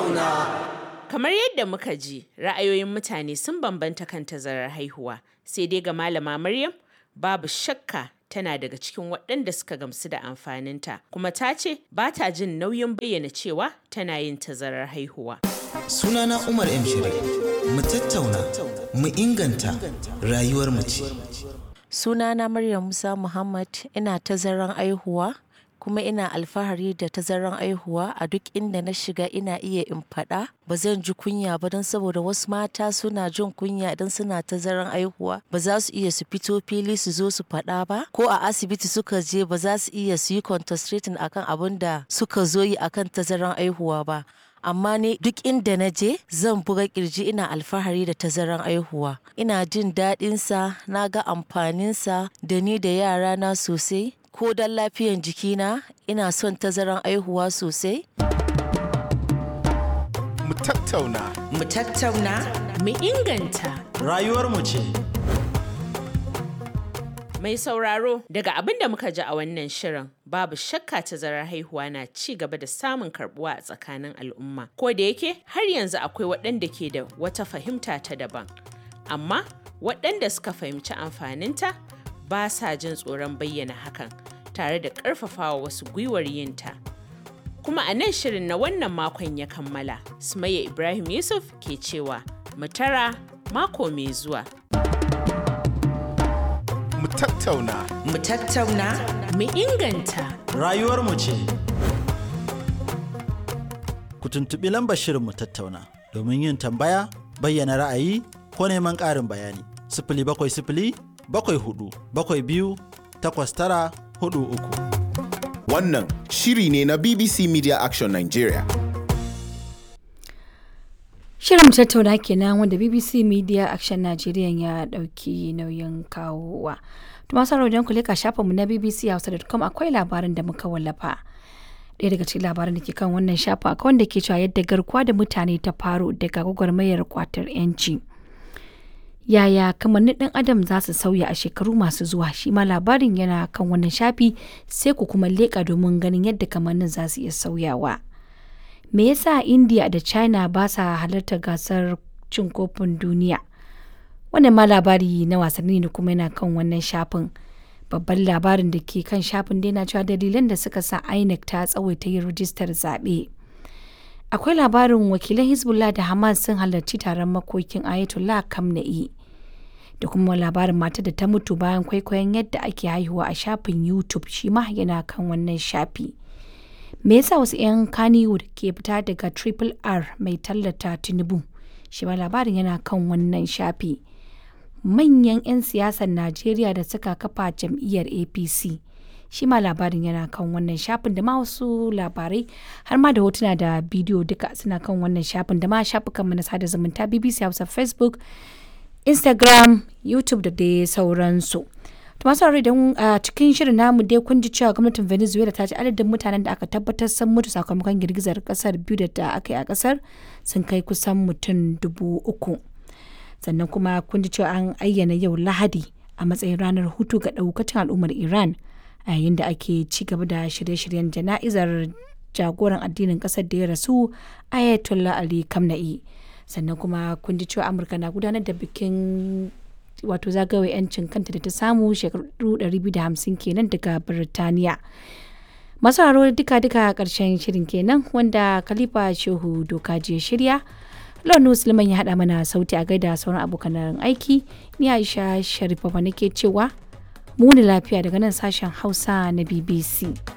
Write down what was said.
Kamar yadda muka ji, ra'ayoyin mutane sun bambanta kan tazarar haihuwa, sai dai ga Malama Maryam babu shakka tana daga cikin waɗanda suka gamsu da amfaninta, kuma ta ce ba ta jin nauyin bayyana cewa tana yin tazarar haihuwa. Sunana Umar M. Shiri, mu tattauna, mu inganta rayuwar mu ce. Sunana Maryam Musa Muhammad, ina tazaran aihuwa kuma ina alfahari da tazaran aihuwa. A duk inda na shiga ina iya in faɗa, ba zan ji kunya ba don saboda wasu mata suna jin kunya idan suna tazaran aihuwa, ba za su iya su fito fili su zo su faɗa ba, ko a asibiti suka je ba za su iya su yi concentrating akan abin da suka zo yi akan tazaran aihuwa ba. Amma ne duk inda na je zan buga kirji ina alfahari da tazaran aihuwa. Ina jin daɗinsa, na ga amfaninsa da ni da yarana sosai. Ko don lafiyan jikina ina son tazaran aihuwa sosai. Mu tattauna. Mu tattauna, mu inganta Rayuwar mu ce. Mai sauraro, daga abin da muka ji a wannan shirin, babu shakka tazarar haihuwa na ci gaba da samun karbuwa a tsakanin al'umma. Ko da yake har yanzu akwai waɗanda ke da wata fahimta ta daban. Amma waɗanda suka fahimci amfaninta ba sa jin tsoron bayyana hakan, tare da ƙarfafawa wasu gwiwar yinta. Kuma a nan shirin na wannan makon ya kammala. Sumayya Ibrahim Yusuf ke cewa, mu tara mako mai zuwa. Mu tattauna. Mu tattauna, mu inganta Rayuwar mu ce. Ku tuntuɓi lambar shirin mu tattauna domin yin tambaya, bayyana ra'ayi ko neman ƙarin bayani. 0700 74 72 89 43. Wannan shiri ne na BBC Media Action Nigeria. Shirin tattauna kenan wanda BBC Media Action Nigeria ya dauki nauyin kawowa. Tuma sauraro don ku leka shafinmu na bbchausa.com akwai labarin da muka wallafa. Ɗaya daga cikin labaran da ke kan wannan shafin akwai wanda ke cewa yadda garkuwa da mutane ta faru daga gwagwarmayar kwatar 'yanci. Yaya kamannin ɗan adam za su sauya a shekaru masu zuwa, shi ma labarin yana kan wannan shafi, sai ku kuma leƙa domin ganin yadda kamannin za su iya sauyawa. Me yasa India da China ba sa halartar gasar cin kofin duniya? Wannan ma labari na wasanni ne kuma yana kan wannan shafin. Babban labarin da ke kan shafin dai na cewa dalilan da suka sa INEC ta tsawaita yin rijistar zaɓe. Akwai labarin wakilan Hezbollah da Hamas sun halarci taron makokin Ayatollah Khamenei. Da kuma labarin matar da ta mutu bayan kwaikwayon yadda ake haihuwa a shafin YouTube, shi ma yana kan wannan shafi. Me yasa wasu 'yan Kannywood ke fita daga Triple R mai tallata Tinubu? Shi ma labarin yana kan wannan shafi. Manyan 'yan siyasar Najeriya da suka kafa jam'iyyar APC. Shi ma labarin yana kan wannan shafin, da ma wasu labarai har ma da hotuna da bidiyo duka suna kan wannan shafin, da ma shafukanmu na sada zumunta BBC Hausa, Facebook, Instagram, YouTube da dai sauransu. To masu sauraro idan a cikin shirin namu dai kun ji cewa gwamnatin Venezuela ta ce adadin mutanen da aka tabbatar sun mutu sakamakon girgizar kasar biyu da aka yi a kasar sun kai kusan mutum 3,000. Sannan kuma kun ji cewa an ayyana yau Lahadi a matsayin ranar hutu ga daukacin al'ummar Iran, a yayin da ake ci gaba da shirye-shiryen jana'izar jagoran addinin kasar da ya rasu Ayatollah Ali Khamenei. Sannan kuma kun ji cewa Amurka na gudanar da bikin wato zagaye 'yancin kanta da ta samu shekaru 250 kenan daga Birtaniya. Masu haro duka karshen shirin kenan wanda Khalifa Shehu Dokaji ya shirya. Launu Suleiman ya haɗa mana sauti a gaida sauran abokan aiki. Ni Aisha Sharifa nake cewa mu ne lafiya daga nan sashen Hausa na BBC.